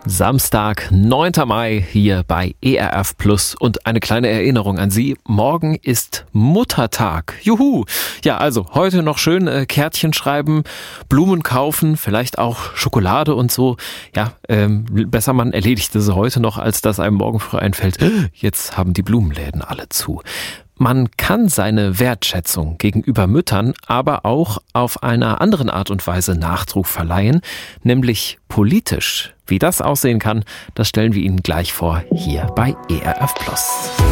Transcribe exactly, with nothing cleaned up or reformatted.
Samstag, neunter Mai, hier bei E R F Plus. Und eine kleine Erinnerung an Sie. Morgen ist Muttertag. Juhu! Ja, also heute noch schön äh, Kärtchen schreiben, Blumen kaufen, vielleicht auch Schokolade und so. Ja, ähm, besser man erledigt es heute noch, als dass einem morgen früh einfällt, jetzt haben die Blumenläden alle zu. Man kann seine Wertschätzung gegenüber Müttern aber auch auf einer anderen Art und Weise Nachdruck verleihen, nämlich politisch. Wie das aussehen kann, das stellen wir Ihnen gleich vor, hier bei E R F Plus.